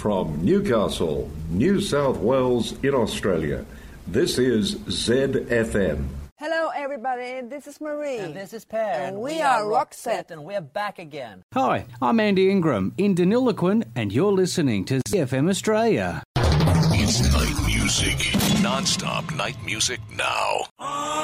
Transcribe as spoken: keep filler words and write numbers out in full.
From Newcastle, New South Wales in Australia, this is Z F M. Hello everybody, this is Marie. And this is Per. And, and we, we are Roxette. And we're back again. Hi, I'm Andy Ingram in Deniliquin, and you're listening to Z F M Australia. It's night music. Non-stop night music now.